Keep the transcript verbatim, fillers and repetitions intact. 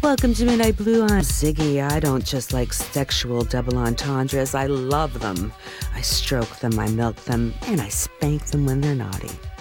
Welcome to Midnight Blue. I'm Ziggy. I don't just like sexual double entendres. I love them. I stroke them, I milk them, and I spank them when they're naughty.